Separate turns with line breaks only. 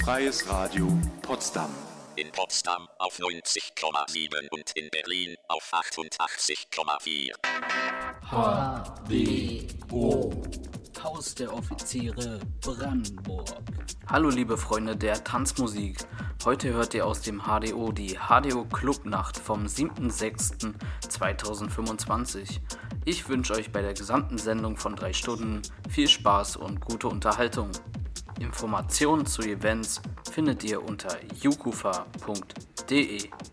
Freies Radio Potsdam.
In Potsdam auf 90,7 und in Berlin auf 88,4.
HDO. Haus der Offiziere Brandenburg.
Hallo liebe Freunde der Tanzmusik. Heute hört ihr aus dem HDO die HDO Clubnacht vom 7.6.2025. Ich wünsche euch bei der gesamten Sendung von 3 Stunden viel Spaß und gute Unterhaltung. Informationen zu Events findet ihr unter jukufa.de.